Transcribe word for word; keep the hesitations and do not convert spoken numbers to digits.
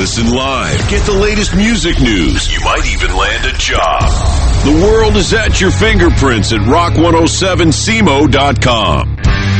Listen live. Get the latest music news. You might even land a job. The world is at your fingerprints at rock one oh seven C M O dot com.